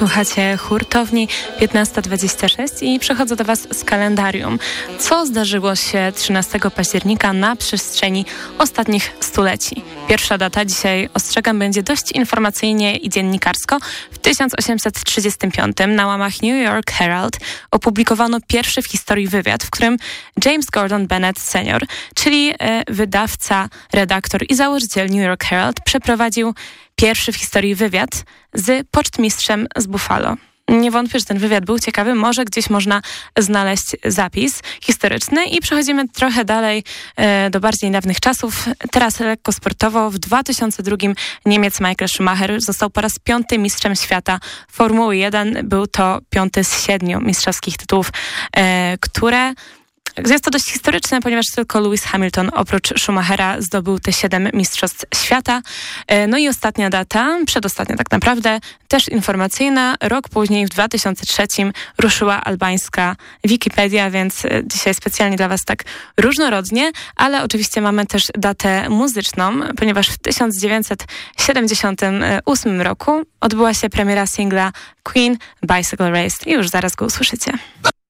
Słuchacie Hurtowni 15:26 i przechodzę do Was z kalendarium. Co zdarzyło się 13 października na przestrzeni ostatnich stuleci? Pierwsza data, dzisiaj ostrzegam, będzie dość informacyjnie i dziennikarsko. W 1835 na łamach New York Herald opublikowano pierwszy w historii wywiad, w którym James Gordon Bennett Sr., czyli wydawca, redaktor i założyciel New York Herald, przeprowadził pierwszy w historii wywiad z pocztmistrzem z Buffalo. Nie wątpię, że ten wywiad był ciekawy. Może gdzieś można znaleźć zapis historyczny. I przechodzimy trochę dalej do bardziej dawnych czasów. Teraz lekko sportowo. W 2002 Niemiec Michael Schumacher został po raz 5 mistrzem świata Formuły 1. Był to 5 z 7 mistrzowskich tytułów, które... Jest to dość historyczne, ponieważ tylko Lewis Hamilton oprócz Schumachera zdobył te 7 mistrzostw świata. No i ostatnia data, przedostatnia tak naprawdę, też informacyjna. Rok później, w 2003 ruszyła albańska Wikipedia, więc dzisiaj specjalnie dla Was tak różnorodnie, ale oczywiście mamy też datę muzyczną, ponieważ w 1978 roku odbyła się premiera singla Queen Bicycle Race i już zaraz go usłyszycie.